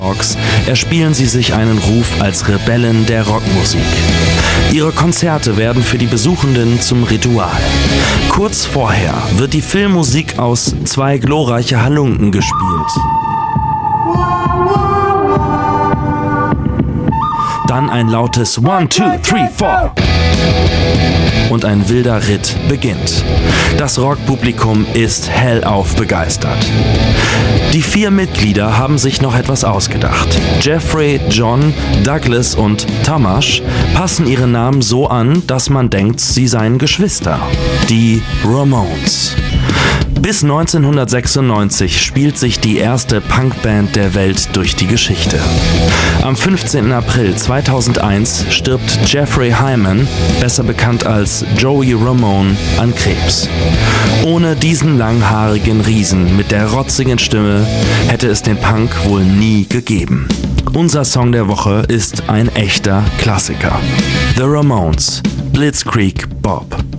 erspielen sie sich einen Ruf als Rebellen der Rockmusik. Ihre Konzerte werden für die Besuchenden zum Ritual. Kurz vorher wird die Filmmusik aus Zwei glorreiche Halunken gespielt. Dann ein lautes 1, 2, 3, 4 und ein wilder Ritt beginnt. Das Rockpublikum ist hellauf begeistert. Die 4 Mitglieder haben sich noch etwas ausgedacht. Jeffrey, John, Douglas und Tomasz passen ihre Namen so an, dass man denkt, sie seien Geschwister. Die Ramones. Bis 1996 spielt sich die erste Punkband der Welt durch die Geschichte. Am 15. April 2001 stirbt Jeffrey Hyman, besser bekannt als Joey Ramone, an Krebs. Ohne diesen langhaarigen Riesen mit der rotzigen Stimme hätte es den Punk wohl nie gegeben. Unser Song der Woche ist ein echter Klassiker. The Ramones, Blitzkrieg Bob.